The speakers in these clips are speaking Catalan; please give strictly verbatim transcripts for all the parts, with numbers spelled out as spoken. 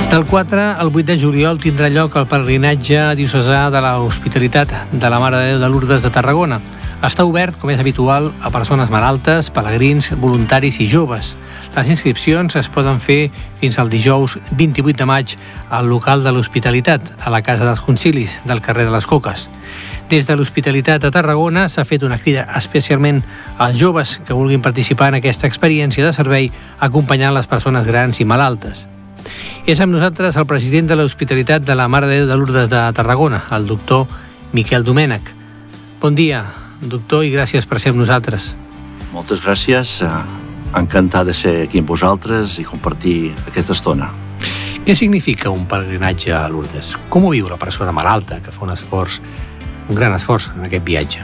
Del quatre al vuit de juliol tindrà lloc el pelegrinatge diocesà de l'Hospitalitat de la Mare de Déu de Lourdes de Tarragona. Està obert, com és habitual, a persones malaltes, pelegrins, voluntaris i joves. Les inscripcions es poden fer fins al dijous vint-i-vuit de maig al local de l'Hospitalitat, a la Casa dels Concilis, del carrer de les Coques. Des de l'Hospitalitat de Tarragona s'ha fet una crida especialment als joves que vulguin participar en aquesta experiència de servei acompanyant les persones grans i malaltes. És amb nosaltres el president de l'Hospitalitat de la Mare de Déu de Lourdes de Tarragona, el doctor Miquel Domènech. Bon dia, doctor, i gràcies per ser amb nosaltres. Moltes gràcies, encantat de ser aquí amb vosaltres i compartir aquesta estona. Què significa un pelegrinatge a Lourdes? Com ho viu la persona malalta que fa un esforç, un gran esforç en aquest viatge?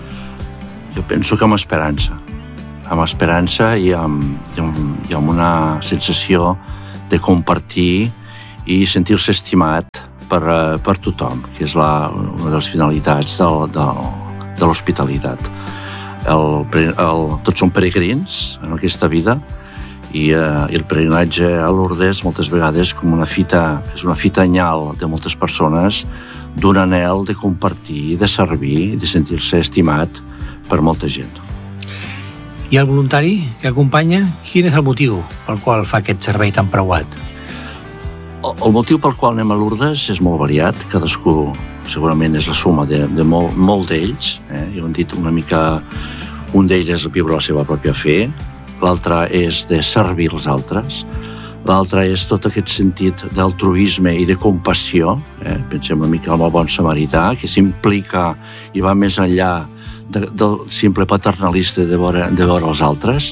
Jo penso que amb esperança, amb esperança i amb, i amb, i amb una sensació de compartir i sentir-se estimat per, per tothom, que és la, una de les finalitats de, de, de l'hospitalitat. El, el, tots som peregrins en aquesta vida i, eh, i el peregrinatge a Lourdes moltes vegades com una fita, és una fita anyal de moltes persones d'un anhel de compartir, de servir, de sentir-se estimat per molta gent. I el voluntari que acompanya, quin és el motiu pel qual fa aquest servei tan preuat? El, el motiu pel qual anem a Lourdes és molt variat, cadascú segurament és la suma de, de molt, molt d'ells, eh? Ja ho hem dit una mica, un d'ells és viure la seva pròpia fe, l'altre és de servir els altres, l'altre és tot aquest sentit d'altruisme i de compassió, eh? Pensem una mica en el bon samarità, que s'implica i va més enllà De, del simple paternalista de veure, de veure els altres.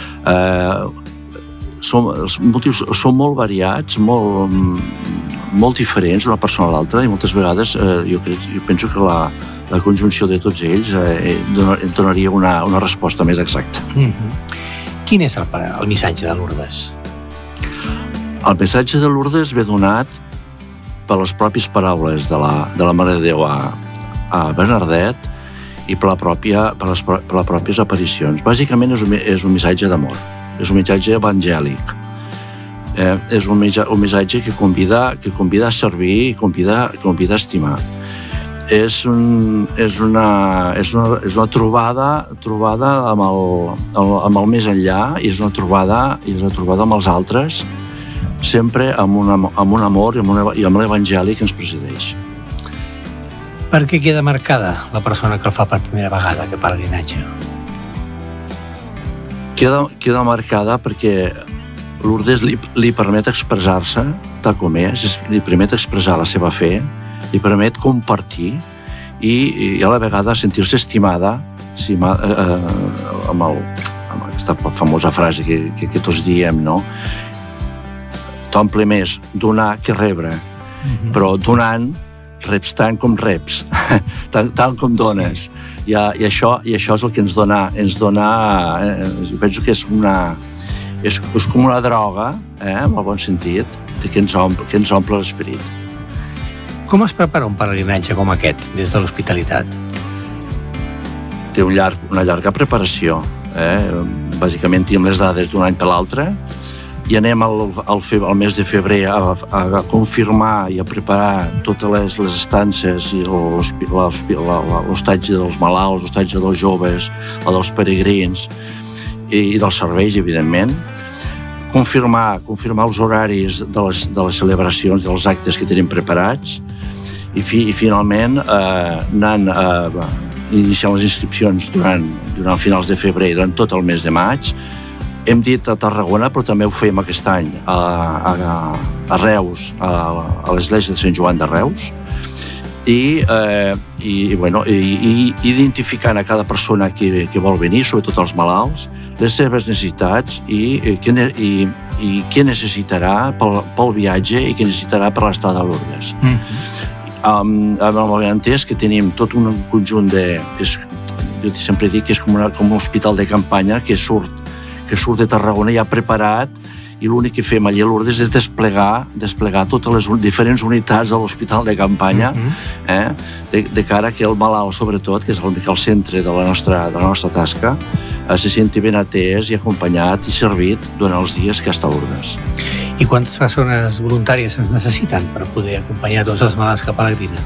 Eh, som, els motius són molt variats, molt, molt diferents d'una persona a l'altra i moltes vegades eh, jo, crec, jo penso que la, la conjunció de tots ells eh, donar, donaria una, una resposta més exacta. Mm-hmm. Quin és el, el missatge de Lourdes? El missatge de Lourdes ve donat per les pròpies paraules de la, de la Mare de Déu a, a Bernardet i per, la pròpia, per, les, per les pròpies aparicions. Bàsicament és un, és un missatge d'amor, és un missatge evangèlic, eh, és un, un missatge que convida, que convida a servir i convida, convida a estimar. És, un, és, una, és, una, és una trobada, trobada amb, el, el, amb el més enllà i és una trobada, i és una trobada amb els altres, sempre amb, una, amb un amor i amb, una, i amb l'evangeli que ens presideix. Per què queda marcada la persona que el fa per primera vegada, aquest pelegrinatge? Queda, queda marcada perquè Lourdes li, li permet expressar-se tal com és, li permet expressar la seva fe, li permet compartir i, i a la vegada sentir-se estimada si, eh, amb, el, amb aquesta famosa frase que, que, que tots diem, no? T'omple més donar que rebre, mm-hmm. però donant reps tant com reps, tant, tant com dones. Sí. I, i, això, I això és el que ens dona, ens dona eh, penso que és una és, és com una droga, eh, en el bon sentit, que ens omple, que ens omple l'esperit. Com es prepara un pelegrinatge com aquest des de l'Hospitalitat? Té un llarg, una llarga preparació. Eh? Bàsicament tenim les dades d'un any per l'altre i anem al, al, fe, al mes de febrer a, a, a confirmar i a preparar totes les, les estances i l'hostatge dels malalts, l'hostatge dels joves, la dels peregrins i, i dels serveis, evidentment. Confirmar, confirmar els horaris de les, de les celebracions, dels actes que tenim preparats i, fi, i finalment eh, anant eh, iniciant les inscripcions durant, durant finals de febrer i durant tot el mes de maig. Hem dit a Tarragona, però també ho fèiem aquest any a, a, a Reus, a, a l'església de Sant Joan de Reus, i, eh, i, bueno, i, i identificant a cada persona que, que vol venir, sobretot els malalts, les seves necessitats i, i, i, i què necessitarà pel, pel viatge i què necessitarà per l'estada a Lourdes. Mm-hmm. Um, amb el benentès que tenim tot un conjunt de... És, jo sempre dic que és com, una, com un hospital de campanya que surt que surt de Tarragona ja preparat i l'únic que fem allà a Lourdes és desplegar, desplegar totes les diferents unitats de l'hospital de campanya, mm-hmm. eh, de, de cara que el malalt, sobretot, que és el, el centre de la nostra, de la nostra tasca, eh, se senti ben atès i acompanyat i servit durant els dies que està a Lourdes. I quantes persones voluntàries es necessiten per poder acompanyar tots els malalts que peregrinen?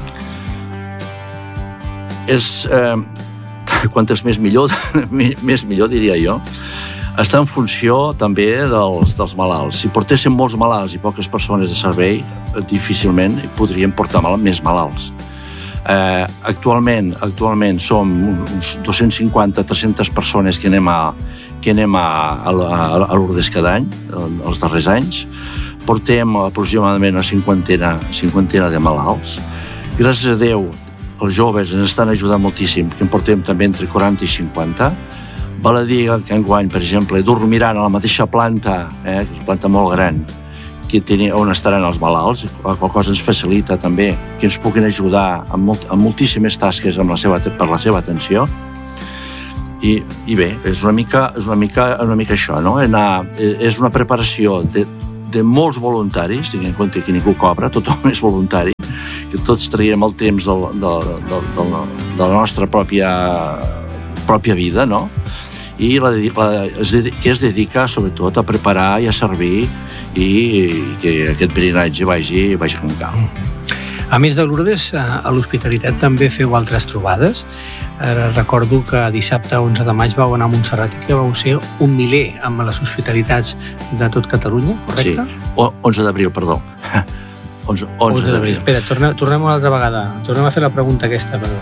És, eh, quantes més millor, més millor diria jo. Està en funció també dels, dels malalts. Si portéssim molts malalts i poques persones de servei, difícilment podríem portar mal, més malalts. Eh, actualment, actualment som uns dos-cents cinquanta a tres-centes persones que anem a que anem a, a, a Lourdes cada any, els darrers anys. Portem aproximadament una cinquantena, cinquantena de malalts. Gràcies a Déu, els joves ens estan ajudant moltíssim, que en portem també entre quaranta i cinquanta. Val a dir que enguany, per exemple, dormiran a la mateixa planta, eh, que és una planta molt gran, que tenia, on estaran els malalts, la qual cosa ens facilita també que ens puguin ajudar amb, molt, amb moltíssimes tasques amb la seva, per la seva atenció. I, i bé, és una mica, és una mica, una mica això, no? Anar, és una preparació de, de molts voluntaris, tinguem en compte que ningú cobra, tothom és voluntari, que tots traiem el temps del, del, del, del, de la nostra pròpia, pròpia vida, no? I la, la, que es dedica sobretot a preparar i a servir i, i que aquest peregrinatge vagi, vagi com cal. A més de Lourdes, a l'Hospitalitat també feu altres trobades. Recordo que dissabte onze de maig vau anar a Montserrat i que vau ser un miler amb les hospitalitats de tot Catalunya, correcte? Sí, o, onze d'abril, perdó. onze, onze d'abril. Espera, tornem, tornem una altra vegada. Tornem a fer la pregunta aquesta, perdó.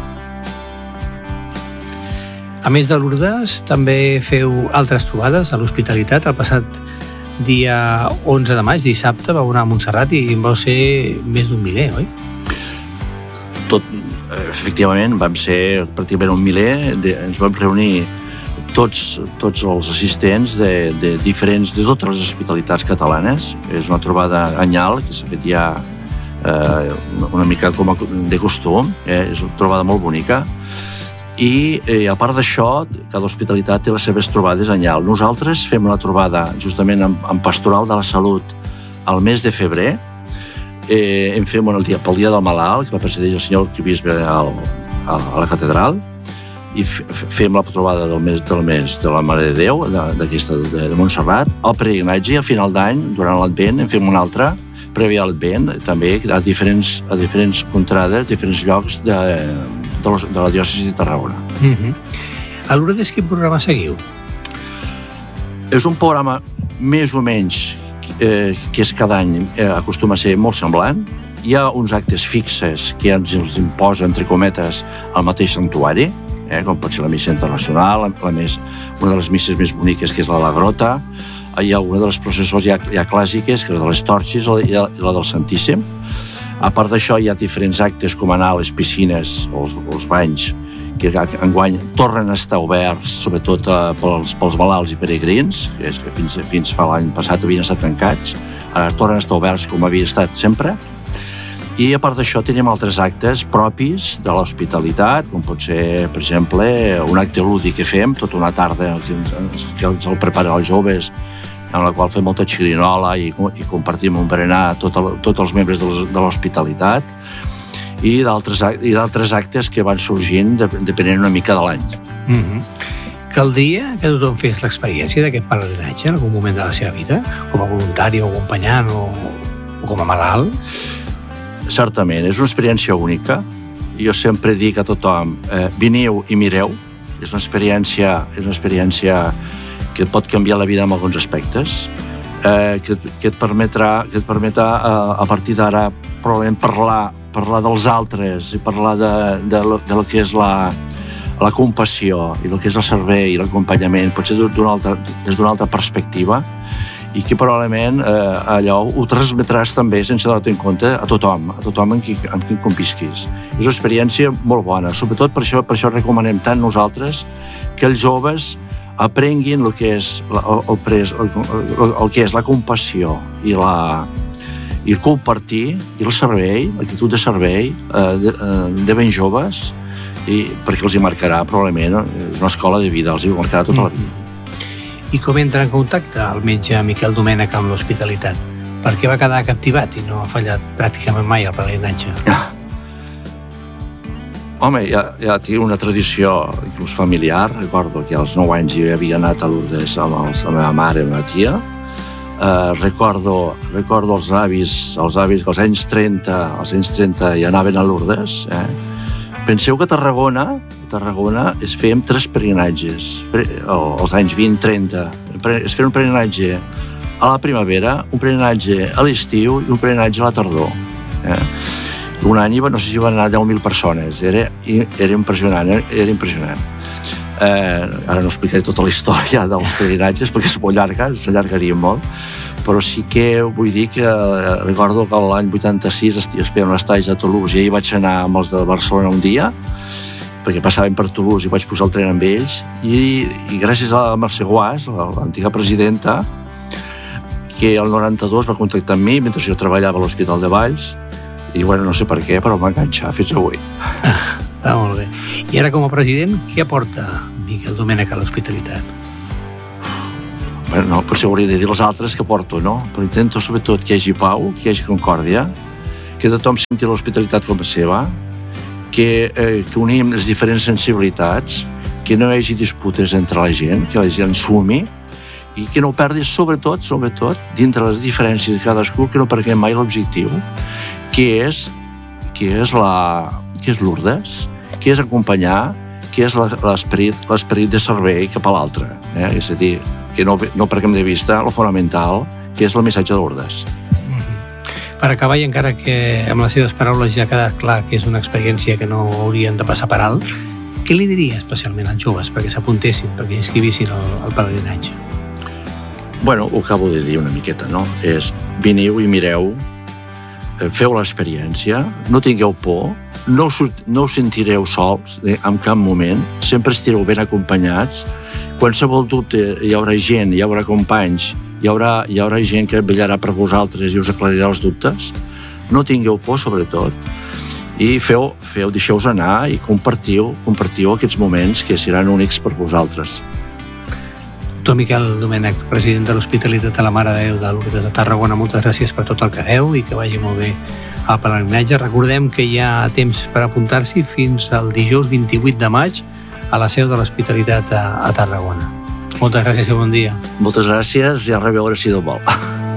A més de Lourdes, també feu altres trobades a l'Hospitalitat. El passat dia onze de maig, dissabte, vau anar a Montserrat i vau ser més d'un miler, oi? Tot, efectivament, vam ser pràcticament un miler. De, ens vam reunir tots, tots els assistents de, de diferents, de totes les hospitalitats catalanes. És una trobada anyal que s'ha fet ja eh, una mica com a, de costum. Eh, és una trobada molt bonica. I eh, a part d'això, cada hospitalitat té les seves trobades anyal. Nosaltres fem una trobada justament amb, amb Pastoral de la Salut al mes de febrer. Eh, en fem una dia, pel dia del malalt, que va precedir el senyor arquebisbe al, a, a la catedral, i fem la trobada del mes, del mes de la Mare de Déu, d'aquesta de, de Montserrat. Al peregrinatge, a final d'any, durant l'Advent, en fem una altra, prèvia a l'Advent, també a diferents, a diferents contrades, diferents llocs de, de, los, de la diòcesi de Tarragona. Mm-hmm. A Lourdes, quin programa seguiu? És un programa més o menys eh, que és cada any, eh, acostuma a ser molt semblant. Hi ha uns actes fixes que ens els imposa, entre cometes, al mateix santuari, eh, com pot ser la missa internacional, la més, una de les misses més boniques, que és la de la Grota. Hi ha una de les processons ja, ja clàssiques, que és la de les torxes i la, la del Santíssim. A part d'això, hi ha diferents actes com anar a les piscines o els, els banys, que enguany tornen a estar oberts, sobretot eh, pels, pels malalts i peregrins, que, és que fins, fins fa l'any passat havien estat tancats. Ara tornen a estar oberts com havia estat sempre. I a part d'això tenim altres actes propis de l'hospitalitat, com pot ser, per exemple, un acte lúdic que fem tota una tarda que ens, que ens el preparen els joves, en la qual fem molta xirinola i, i compartim un berenar tot el, tots els membres de l'hospitalitat, i d'altres actes que van sorgint depenent una mica de l'any. Mm-hmm. Caldria que tothom fes l'experiència d'aquest pelegrinatge en algun moment de la seva vida, com a voluntari o acompanyant o, o com a malalt? Certament, és una experiència única. Jo sempre dic a tothom, eh, veniu i mireu. És una experiència, és una experiència que et pot canviar la vida en alguns aspectes, eh, que, que et permetrà, que et permetrà eh, a partir d'ara probablement parlar, parlar dels altres i parlar de, de, lo, de lo que és la, la compassió i el que és el servei i l'acompanyament, potser d'una altra, des d'una altra perspectiva, i que probablement eh, allò ho transmetràs també sense donar-te en compte a tothom, a tothom amb qui, amb qui convisquis. És una experiència molt bona, sobretot per això, per això recomanem tant nosaltres que els joves aprenguin el que és el, el, el, el, el que és la compassió i la i el compartir i el servei, l'actitud de servei eh, de, de ben joves, i perquè els hi marcarà probablement, és una escola de vida, els hi marcarà tota la vida. I com entra en contacte el metge Miquel Domènech amb l'hospitalitat? Per què va quedar captivat i no ha fallat pràcticament mai el pelegrinatge? Home, ja, ja tinc una tradició inclús familiar. Recordo que als nou anys jo havia anat a Lourdes amb, els, amb la meva mare i la meva tia. eh, recordo, recordo els avis, els avis que als anys trenta, als anys trenta ja anaven a Lourdes. Eh? Penseu que a Tarragona, a Tarragona es feien tres peregrinatges, als anys vint trenta. Es feia un peregrinatge a la primavera, un peregrinatge a l'estiu i un peregrinatge a la tardor. Eh? Un any, no sé si van anar deu mil persones, era, era impressionant, era impressionant. Eh, ara no explicaré tota la història dels peregrinatges perquè és molt llarga, s'allargaria molt, però sí que vull dir que eh, recordo que l'any vuitanta-sis es, es feien un estatge a Toulouse i ahir vaig anar amb els de Barcelona un dia perquè passaven per Toulouse i vaig posar el tren amb ells i, i gràcies a la Mercè Guàs, l'antiga presidenta, que el noranta-dos va contactar amb mi mentre jo treballava a l'Hospital de Valls i bueno, no sé per què, però m'ha enganxat fins avui. Ah, està molt bé. I ara com a president, què aporta Miquel Domènech a l'hospitalitat? Bueno, no, potser hauria de dir les altres que porto, no? Però intento sobretot que hi hagi pau, que hi hagi concòrdia, que tothom senti l'hospitalitat com a seva, que, eh, que unim les diferents sensibilitats, que no hi hagi disputes entre la gent, que la gent sumi, i que no perdi sobretot, sobretot, dintre les diferències de cadascú, que no perguem mai l'objectiu, que és, que és, la, que és Lourdes, que és acompanyar, que és l'esperit, l'esperit de servei cap a l'altre. Eh? És a dir, que no, no perguem de vista el fonamental, que és el missatge de Lourdes. Mm-hmm. Per acabar, i encara que amb les seves paraules ja ha quedat clar que és una experiència que no haurien de passar per alt, què li diria especialment als joves perquè s'apuntessin, perquè inscrivissin el, el pelegrinatge? Bueno, ho acabo de dir una miqueta, no? És veniu i mireu, feu l'experiència, no tingueu por, no us, no us sentireu sols en cap moment, sempre estireu ben acompanyats. Qualsevol dubte hi haurà gent, hi haurà companys, hi haurà, hi haurà gent que vetllarà per vosaltres i us aclarirà els dubtes. No tingueu por, sobretot, i feu, feu deixeu-vos anar i compartiu, compartiu aquests moments que seran únics per vosaltres. Doctor Miquel Domènech, president de l'Hospitalitat de la Mare de Déu de Lourdes de Tarragona, moltes gràcies per tot el que feu i que vagi molt bé al pelegrinatge. Recordem que hi ha temps per apuntar-s'hi fins al dijous vint-i-vuit de maig a la seu de l'Hospitalitat a, a Tarragona. Moltes gràcies i bon dia. Moltes gràcies i a reveure si de vol.